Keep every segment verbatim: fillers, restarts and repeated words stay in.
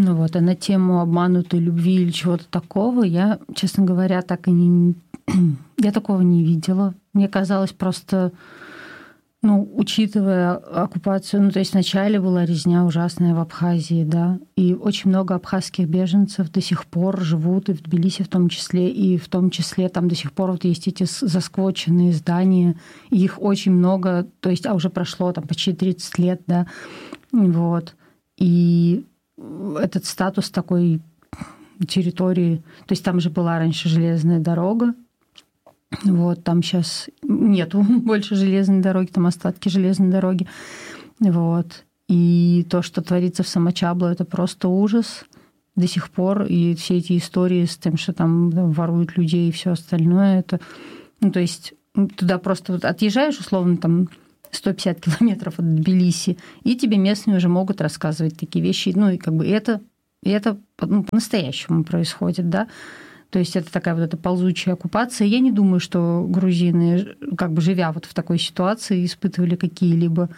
Ну вот, а на тему обманутой любви или чего-то такого я, честно говоря, так и не... Я такого не видела. Мне казалось просто... Ну, учитывая оккупацию, ну, то есть вначале была резня ужасная в Абхазии, да, и очень много абхазских беженцев до сих пор живут, и в Тбилиси в том числе, и в том числе там до сих пор вот есть эти засквоченные здания, и их очень много, то есть, а уже прошло там почти тридцать лет, да, вот, и этот статус такой территории, то есть там же была раньше железная дорога, вот, там сейчас нету больше железной дороги, там остатки железной дороги. Вот. И то, что творится в Самачабло, это просто ужас до сих пор. И все эти истории с тем, что там воруют людей и все остальное, это... Ну, то есть туда просто вот отъезжаешь, условно, там сто пятьдесят километров от Тбилиси, и тебе местные уже могут рассказывать такие вещи. Ну, и как бы это, это ну, по-настоящему происходит, да. То есть это такая вот эта ползучая оккупация. Я не думаю, что грузины, как бы живя вот в такой ситуации, испытывали какие-либо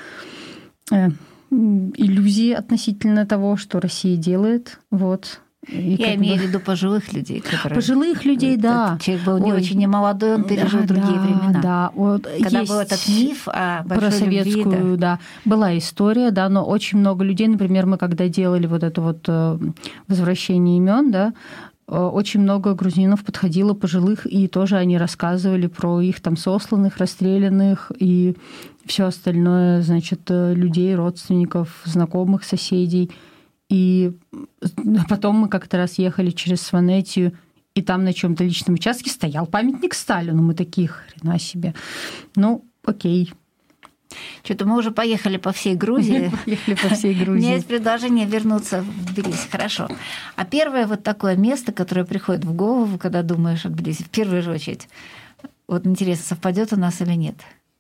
иллюзии относительно того, что Россия делает. Вот. И Я имею бы... в виду пожилых людей. Которые... Пожилых людей, да. Человек был не Ой. очень немолодой, он пережил да, другие да, времена. Да. Вот когда есть был этот миф о большой про советскую, любви, да. да, была история, да, но очень много людей, например, мы когда делали вот это вот возвращение имен, да, очень много грузинов подходило пожилых, и тоже они рассказывали про их там сосланных, расстрелянных и все остальное, значит, людей, родственников, знакомых, соседей. И потом мы как-то раз ехали через Сванетию, и там на чем-то личном участке стоял памятник Сталину. Мы такие, хрена себе. Ну, окей. Что-то мы уже поехали по всей Грузии. Поехали по всей Грузии. У меня есть предложение вернуться в Тбилиси. Хорошо. А первое вот такое место, которое приходит в голову, когда думаешь о Тбилиси, в первую же очередь, вот интересно, совпадет у нас или нет?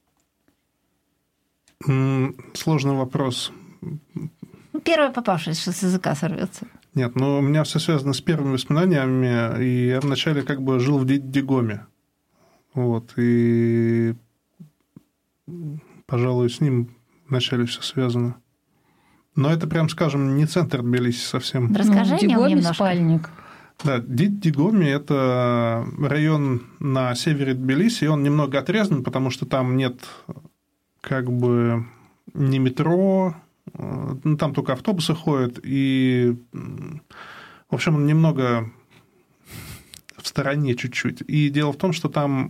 Сложный вопрос. Первое попавшееся, что с языка сорвется. Нет, ну у меня все связано с первыми воспоминаниями, и я вначале как бы жил в Дидигоме. Вот, и... Пожалуй, с ним вначале все связано. Но это, прям скажем, не центр Тбилиси совсем. Расскажи ну, мне немножко. Спальник. Да, Дидигоми – это район на севере Тбилиси, и он немного отрезан, потому что там нет как бы ни метро, ну, там только автобусы ходят, и, в общем, он немного в стороне чуть-чуть. И дело в том, что там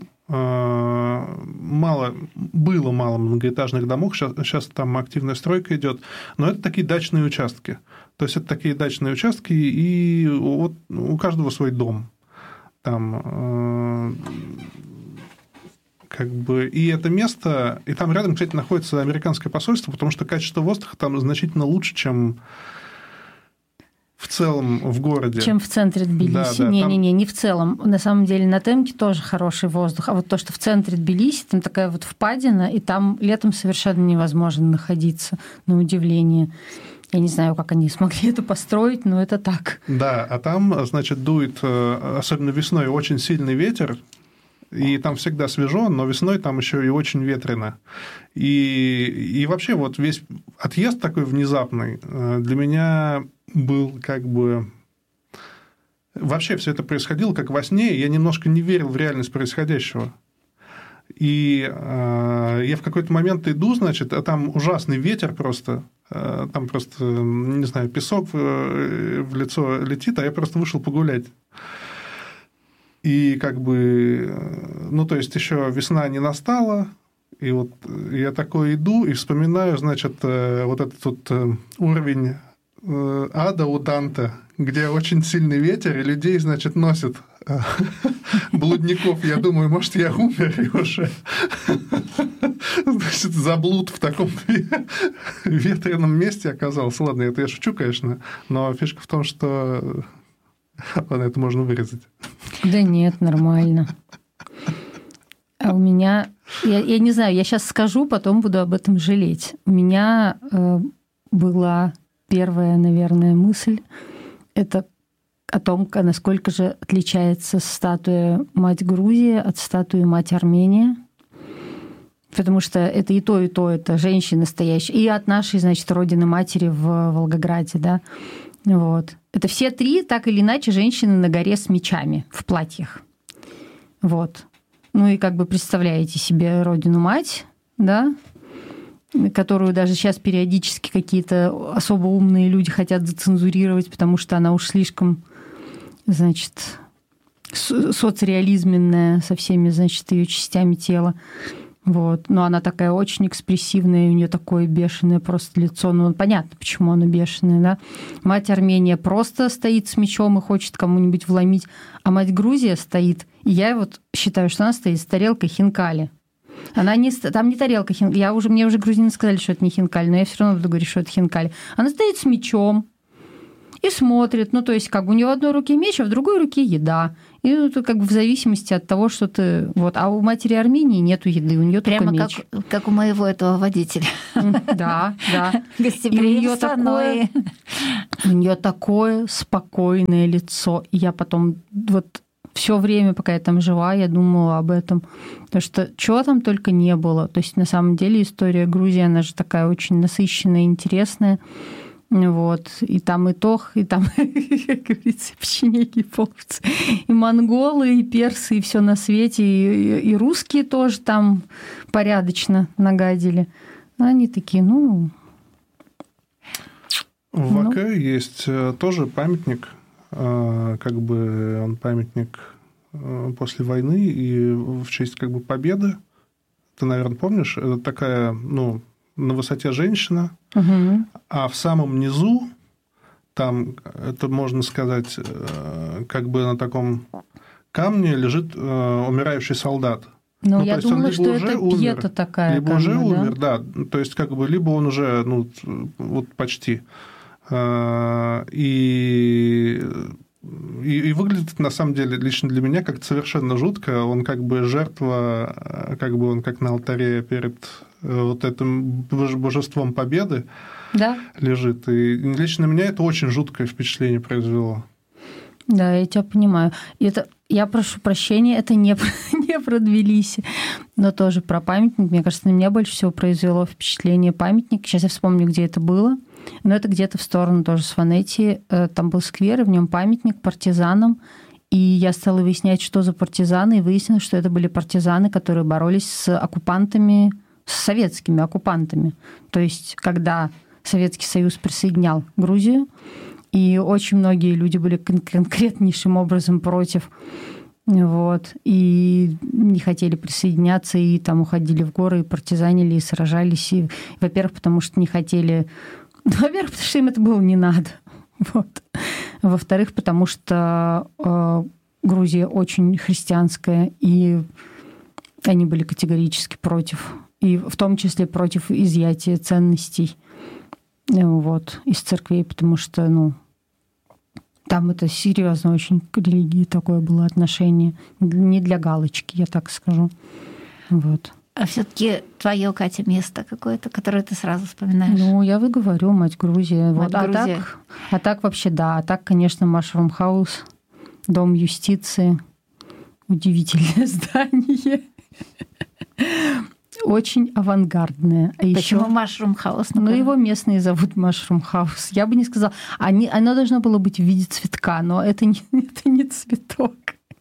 мало, было мало многоэтажных домов, сейчас, сейчас там активная стройка идет, но это такие дачные участки. То есть это такие дачные участки, и вот у каждого свой дом. Там как бы, и это место, и там рядом, кстати, находится американское посольство, потому что качество воздуха там значительно лучше, чем в целом в городе. Чем в центре Тбилиси. Да, да, Не-не-не, там... не в целом. На самом деле на Темке тоже хороший воздух. А вот то, что в центре Тбилиси, там такая вот впадина, и там летом совершенно невозможно находиться, на удивление. Я не знаю, как они смогли это построить, но это так. Да, а там, значит, дует, особенно весной, очень сильный ветер, и там всегда свежо, но весной там еще и очень ветрено. И, и вообще вот весь отъезд такой внезапный для меня был как бы... Вообще все это происходило как во сне, и я немножко не верил в реальность происходящего. И э, я в какой-то момент иду, значит, а там ужасный ветер просто, э, там просто, не знаю, песок в, в лицо летит, а я просто вышел погулять. И как бы, ну, то есть еще весна не настала, и вот я такой иду и вспоминаю, значит, вот этот вот уровень ада у Данте, где очень сильный ветер, и людей, значит, носит блудников. Я думаю, может, я умер уже. Значит, заблуд в таком ветреном месте оказался. Ладно, это я шучу, конечно, но фишка в том, что... Ладно, это можно вырезать. Да нет, нормально. А у меня... Я, я не знаю, я сейчас скажу, потом буду об этом жалеть. У меня э, была первая, наверное, мысль. Это о том, насколько же отличается статуя «Мать Грузия» от статуи «Мать Армения». Потому что это и то, и то, это женщина настоящая. И от нашей, значит, родины-матери в Волгограде, да. Вот. Это все три, так или иначе, женщины на горе с мечами в платьях. Вот. Ну и как бы представляете себе Родину-мать, да, которую даже сейчас периодически какие-то особо умные люди хотят зацензурировать, потому что она уж слишком, значит, соцреализменная со всеми, значит, ее частями тела. Вот. Но она такая очень экспрессивная, у нее такое бешеное просто лицо. Ну, понятно, почему оно бешеное, да. Мать Армения просто стоит с мечом и хочет кому-нибудь вломить, а мать Грузия стоит, и я вот считаю, что она стоит с тарелкой хинкали. Она не, там не тарелка хинкали. Я уже, мне уже грузины сказали, что это не хинкали, но я все равно буду говорить, что это хинкали. Она стоит с мечом и смотрит. Ну, то есть, как бы у нее в одной руке меч, а в другой руке еда. И ну, это как бы в зависимости от того, что ты... Вот. А у матери Армении нету еды, у нее только меч. Прямо как, как у моего этого водителя. Да, да. Гостеприимство, у нее такое спокойное лицо. И я потом вот все время, пока я там жила, я думала об этом. Потому что чего там только не было. То есть, на самом деле, история Грузии, она же такая очень насыщенная, интересная. Вот. И там и тох, и там, как говорится, печенеги, и половцы, и монголы, и персы, и все на свете, и, и русские тоже там порядочно нагадили. Они такие, ну... В ВК ну. есть тоже памятник, как бы он памятник после войны и в честь как бы победы. Ты, наверное, помнишь? Это такая, ну, на высоте женщина, угу. а в самом низу там, это можно сказать, как бы на таком камне лежит умирающий солдат. Ну, ну я думала, что это пьета такая. Либо уже бы, умер, да? да. То есть, как бы, либо он уже, ну, вот почти. И... И, и выглядит, на самом деле, лично для меня как совершенно жутко. Он как бы жертва, как бы он как на алтаре перед вот этим божеством победы да. лежит. И лично на меня это очень жуткое впечатление произвело. Да, я тебя понимаю. И это, я прошу прощения, это не про, не про Тбилиси, но тоже про памятник. Мне кажется, на меня больше всего произвело впечатление памятник. Сейчас я вспомню, где это было. Но это где-то в сторону тоже Сванетии. Там был сквер, и в нем памятник партизанам. И я стала выяснять, что за партизаны, и выяснилось, что это были партизаны, которые боролись с оккупантами, с советскими оккупантами. То есть, когда Советский Союз присоединял Грузию, и очень многие люди были кон- конкретнейшим образом против, вот, и не хотели присоединяться, и там уходили в горы, и партизанили, и сражались. И, во-первых, потому что не хотели... Во-первых, потому что им это было не надо. Вот. Во-вторых, потому что э, Грузия очень христианская, и они были категорически против. И в том числе против изъятия ценностей вот, из церквей, потому что ну, там это серьезно очень к религии такое было отношение. Не для галочки, я так скажу. Вот. А все-таки твое, Катя, место какое-то, которое ты сразу вспоминаешь? Ну, я говорю, мать Грузия. Мать вот. Грузия. А, так, а так вообще, да. А так, конечно, Mushroom House, Дом юстиции. Удивительное здание. Очень авангардное. А Почему еще... Mushroom House? Ну, его местные зовут Mushroom House. Я бы не сказала... Они... Оно должно было быть в виде цветка, но это не, это не цветок.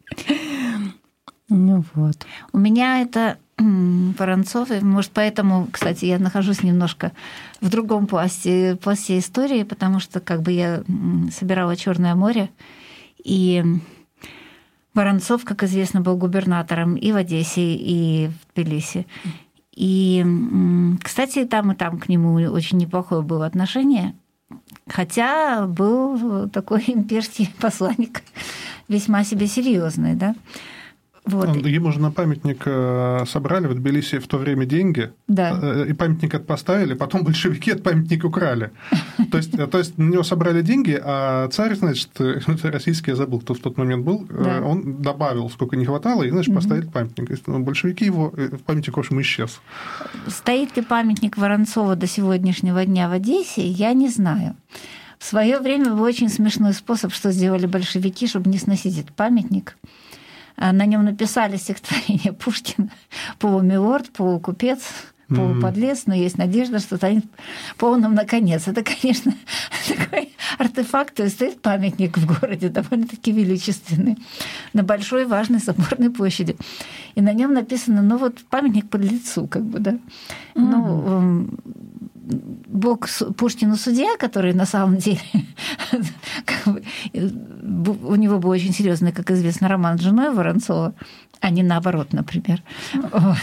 Ну вот. У меня это... Воронцовой. Может, поэтому, кстати, я нахожусь немножко в другом пласте, пласте истории, потому что как бы я собирала Черное море, и Воронцов, как известно, был губернатором и в Одессе, и в Тбилиси. И, кстати, там и там к нему очень неплохое было отношение, хотя был такой имперский посланник весьма себе серьезный, да. Вот. Ему же на памятник собрали в Тбилиси в то время деньги, да. и памятник это поставили, потом большевики этот памятник украли. То есть, то есть на него собрали деньги, а царь, значит, российский, я забыл, кто в тот момент был, да. он добавил, сколько не хватало, и, значит, поставили угу. памятник. Большевики его, памятник, в общем, исчез. Стоит ли памятник Воронцова до сегодняшнего дня в Одессе, я не знаю. В свое время был очень смешной способ, что сделали большевики, чтобы не сносить этот памятник. На нем написали стихотворение Пушкина «Полумилорд», «Полукупец», «Полуподлец», но есть надежда, что станет полным наконец. Это, конечно, такой артефакты. Стоит памятник в городе, довольно-таки величественный, на большой важной соборной площади. И на нем написано, ну вот памятник подлецу, как бы, да. Mm-hmm. Ну, Бог Пушкину судья, который на самом деле как бы, у него был очень серьезный, как известно, роман с женой Воронцова, а не наоборот, например. Вот.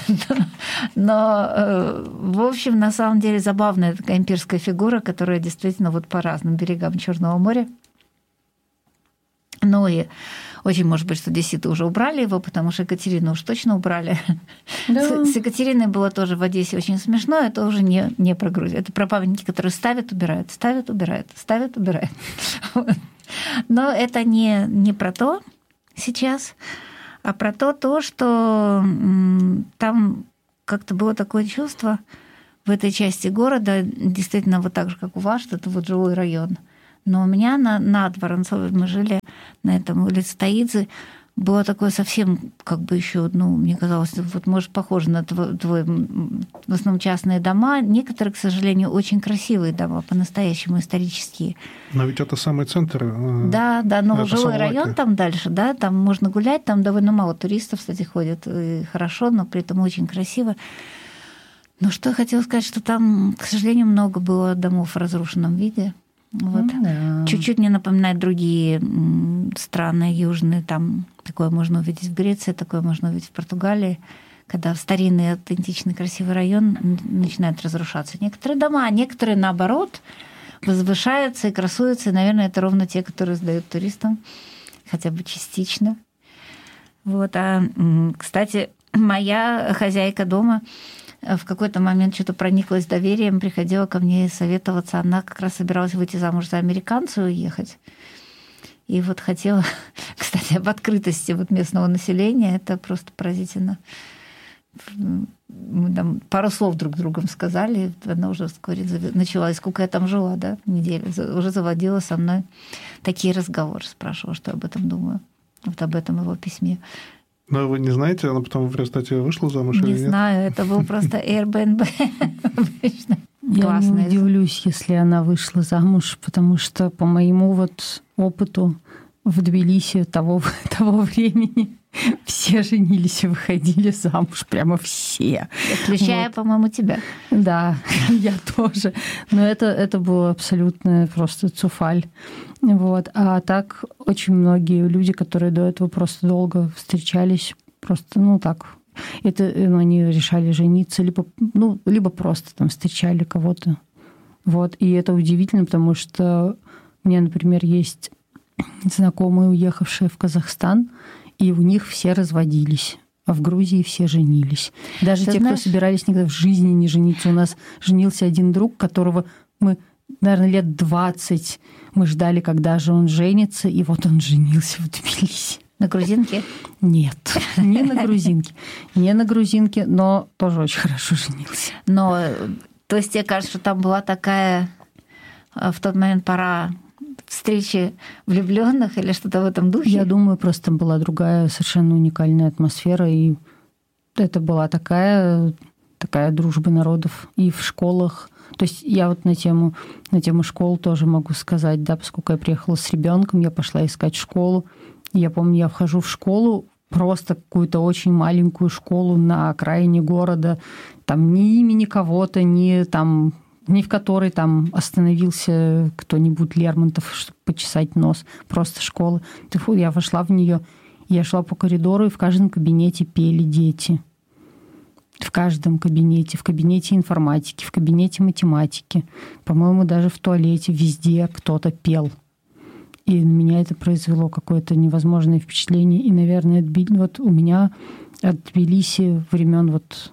Но, в общем, на самом деле забавная такая имперская фигура, которая действительно вот по разным берегам Черного моря. Ну и очень может быть, что одесситы уже убрали его, потому что Екатерину уж точно убрали. Да. С, с Екатериной было тоже в Одессе очень смешно. Это уже не, не про Грузию. Это про памятники, которые ставят, убирают, ставят, убирают, ставят, убирают. Но это не, не про то сейчас, а про то, то, что там как-то было такое чувство в этой части города, действительно вот так же, как у вас, что это вот жилой район. Но у меня на, над Воронцовой мы жили на этом улице Таидзе. Было такое совсем, как бы еще, ну, мне казалось, вот, может, похоже на твой, твой, в основном частные дома. Некоторые, к сожалению, очень красивые дома, по-настоящему исторические. Но ведь это самый центр. Да, да, но жилой район там дальше, да, там можно гулять, там довольно мало туристов, кстати, ходят, и хорошо, но при этом очень красиво. Но что я хотела сказать, что там, к сожалению, много было домов в разрушенном виде. Вот. Да. Чуть-чуть мне напоминает другие страны южные. Там такое можно увидеть в Греции, такое можно увидеть в Португалии, когда старинный, аутентичный, красивый район начинает разрушаться. Некоторые дома, а некоторые, наоборот, возвышаются и красуются. И, наверное, это ровно те, которые сдают туристам, хотя бы частично. Вот. А, кстати, моя хозяйка дома в какой-то момент что-то прониклась доверием, приходила ко мне советоваться. Она как раз собиралась выйти замуж за американца и уехать. И вот хотела, кстати, об открытости вот местного населения. Это просто поразительно. Мы там пару слов друг другом сказали. Она уже вскоре начала, и сколько я там жила, да, неделю, уже заводила со мной такие разговоры, спрашивала, что я об этом думаю. Вот об этом его письме. Но вы не знаете, она потом в результате вышла замуж не или нет? Не знаю, это был просто Airbnb. Я не удивлюсь, если она вышла замуж, потому что по моему вот опыту в Тбилиси того, того времени все женились и выходили замуж, прямо все. Включая, вот. По-моему, тебя. Да, я тоже. Но это, это было абсолютно просто цуфаль. Вот. А так очень многие люди, которые до этого просто долго встречались, просто, ну так, это, ну, они решали жениться, либо, ну, либо просто там встречали кого-то. Вот. И это удивительно, потому что у меня, например, есть знакомые, уехавшие в Казахстан, и у них все разводились. А в Грузии все женились. Даже Ты те, знаешь... кто собирались никогда в жизни не жениться. У нас женился один друг, которого мы, наверное, лет двадцать мы ждали, когда же он женится, и вот он женился в Тбилиси. На грузинке? Нет, не на грузинке. Не на грузинке, но тоже очень хорошо женился. Но, то есть, тебе кажется, что там была такая в тот момент пора встречи влюбленных или что-то в этом духе? Я думаю, просто была другая совершенно уникальная атмосфера, и это была такая, такая дружба народов и в школах. То есть я вот на тему, на тему школ тоже могу сказать, да, поскольку я приехала с ребенком, я пошла искать школу. Я помню, я вхожу в школу, просто какую-то очень маленькую школу на окраине города, там ни имени кого-то, ни там... ни в которой там остановился кто-нибудь Лермонтов, чтобы почесать нос. Просто школа. Я вошла в нее, я шла по коридору, и в каждом кабинете пели дети. В каждом кабинете. В кабинете информатики, в кабинете математики. По-моему, даже в туалете везде кто-то пел. И на меня это произвело какое-то невозможное впечатление. И, наверное, вот у меня от Тбилиси времен вот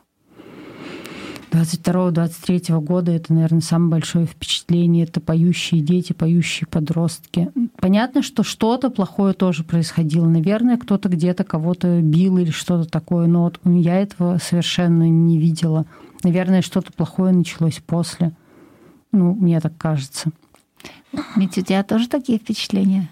двадцать второго — двадцать третьего года это, наверное, самое большое впечатление. Это поющие дети, поющие подростки. Понятно, что что-то плохое тоже происходило. Наверное, кто-то где-то кого-то бил или что-то такое. Но вот я этого совершенно не видела. Наверное, что-то плохое началось после. Ну, мне так кажется. Митя, у тебя тоже такие впечатления?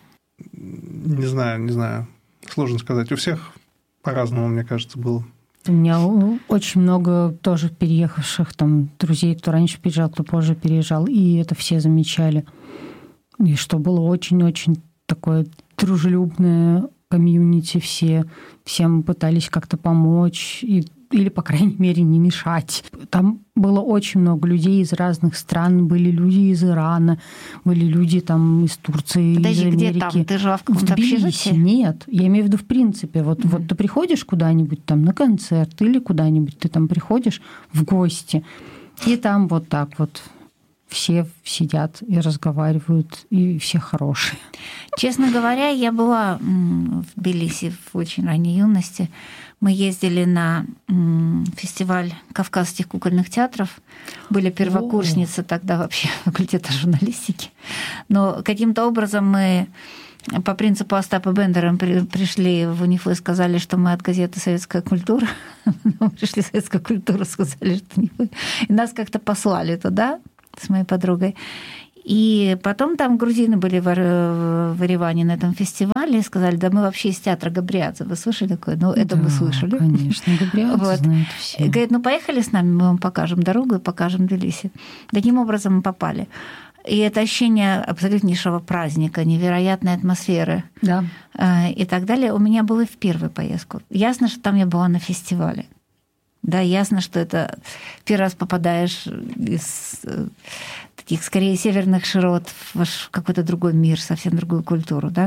Не знаю, не знаю. Сложно сказать. У всех по-разному, мне кажется, было. У меня очень много тоже переехавших там друзей, кто раньше переезжал, кто позже переезжал, и это все замечали. И что было очень-очень такое дружелюбное комьюнити, все всем пытались как-то помочь и, или, по крайней мере, не мешать. Там было очень много людей из разных стран. Были люди из Ирана, были люди там из Турции, Подожди, из Америки. где там? Ты жила в каком-то общежитии? Нет, я имею в виду в принципе. Вот, mm-hmm. вот ты приходишь куда-нибудь там на концерт или куда-нибудь, ты там приходишь в гости, и там вот так вот все сидят и разговаривают, и все хорошие. Честно говоря, я была в Тбилиси в очень ранней юности. Мы ездили на фестиваль кавказских кукольных театров. Были первокурсницы О. тогда вообще факультета журналистики. Но каким-то образом мы по принципу Остапа Бендера пришли в УНИФУ и сказали, что мы от газеты «Советская культура». Мы пришли в «Советскую культуру», сказали, что не вы. И нас как-то послали туда с моей подругой. И потом там грузины были в Ереване на этом фестивале и сказали, да мы вообще из театра Габриадзе. Вы слышали такое? Ну, это да, мы слышали. Конечно, Габриадзе вот. Знает все. Говорит, ну поехали с нами, мы вам покажем дорогу и покажем Тбилиси. Таким образом мы попали. И это ощущение абсолютнейшего праздника, невероятной атмосферы да. и так далее у меня было в первую поездку. Ясно, что там я была на фестивале. Да, ясно, что это первый раз попадаешь из таких, скорее, северных широт в какой-то другой мир, совсем другую культуру, да.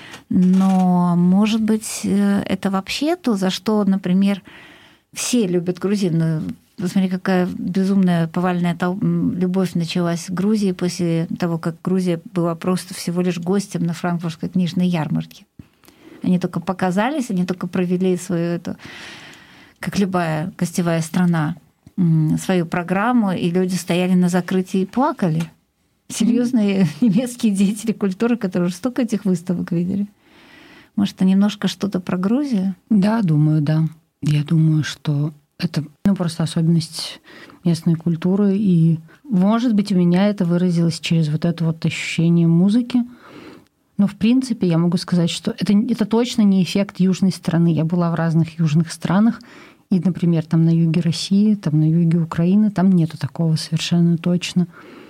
Но, может быть, это вообще то, за что, например, все любят грузин. Посмотри, какая безумная повальная толп... любовь началась в Грузии после того, как Грузия была просто всего лишь гостем на франкфуртской книжной ярмарке. Они только показались, они только провели свою эту, как любая гостевая страна, свою программу, и люди стояли на закрытии и плакали. Серьезные немецкие деятели культуры, которые уже столько этих выставок видели. Может, это немножко что-то про Грузию? Да, думаю, да. Я думаю, что это ну, просто особенность местной культуры. И, может быть, у меня это выразилось через вот это вот ощущение музыки. Но, в принципе, я могу сказать, что это, это точно не эффект южной страны. Я была в разных южных странах. И, например, там на юге России, там на юге Украины, там нету такого совершенно точно.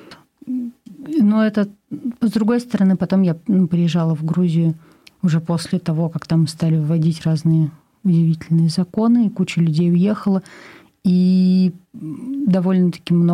Но это, с другой стороны, потом я приезжала в Грузию уже после того, как там стали вводить разные удивительные законы, и куча людей уехала. И довольно-таки много